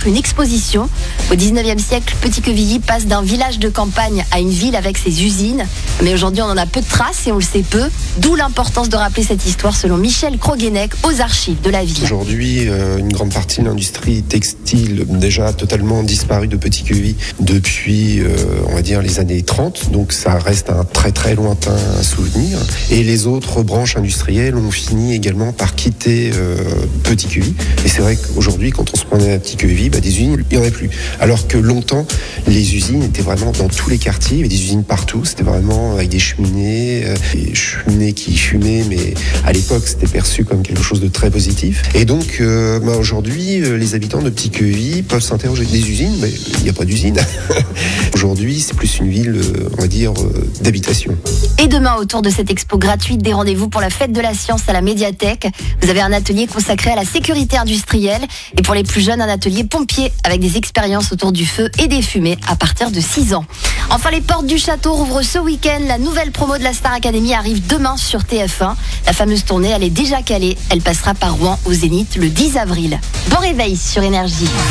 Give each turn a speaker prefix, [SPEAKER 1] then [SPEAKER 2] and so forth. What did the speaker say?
[SPEAKER 1] une exposition. Au 19e siècle, Petit-Quevilly passe d'un village de campagne à une ville avec ses usines. Mais aujourd'hui, on en a peu de traces et on le sait peu. D'où l'importance de rappeler cette histoire selon Michel Kroguenec aux archives de la ville.
[SPEAKER 2] Aujourd'hui, une grande partie de l'industrie textile déjà totalement disparue de Petit-Quevilly depuis, on va dire, les années 30. Donc ça reste un très très lointain souvenir. Et les autres branches industrielles ont fini également par quitter Petit-Quevilly. Et c'est vrai qu'aujourd'hui, quand on se prenait à Petit-Quevilly, des usines, il n'y en a plus. Alors que longtemps, les usines étaient vraiment dans tous les quartiers. Il y avait des usines partout. C'était vraiment avec des cheminées qui fumaient. Mais à l'époque, c'était perçu comme quelque chose de très positif. Et donc, aujourd'hui, les habitants de Petit-Quevilly peuvent s'interroger. Des usines, mais il n'y a pas d'usine. Aujourd'hui, c'est plus une ville, on va dire, d'habitation.
[SPEAKER 1] Et demain, autour de cette expo gratuite, des rendez-vous pour la fête de la science à la médiathèque. Vous avez un atelier consacré à la sécurité industrielle. Et pour les plus jeunes, un atelier pompier avec des expériences autour du feu et des fumées à partir de 6 ans. Enfin, les portes du château rouvrent ce week-end. La nouvelle promo de la Star Academy arrive demain sur TF1. La fameuse tournée, elle est déjà calée. Elle passera par Rouen au Zénith le 10 avril. Bon réveil sur Énergie.